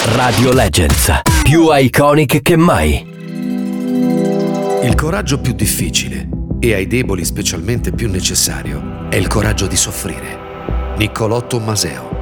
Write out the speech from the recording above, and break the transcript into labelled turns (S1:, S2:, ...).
S1: Radio Legends, più iconic che mai.
S2: Il coraggio più difficile e ai deboli specialmente più necessario è il coraggio di soffrire. Niccolò Tommaseo.